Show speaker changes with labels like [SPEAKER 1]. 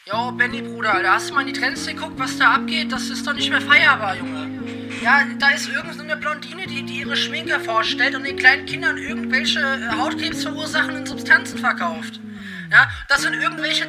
[SPEAKER 1] Jo, Benny, Bruder, da hast du mal in die Trends geguckt, was da abgeht? Das ist doch nicht mehr feierbar, Junge. Ja, da ist irgendeine Blondine, die ihre Schminke vorstellt und den kleinen Kindern irgendwelche Hautkrebs verursachenden Substanzen verkauft. Ja, das sind irgendwelche